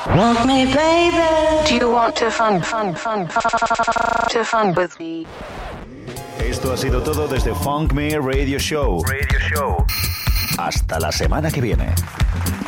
Want me, baby? Do you want to fun with me? Esto ha sido todo desde Funk Me Radio Show. Hasta la semana que viene.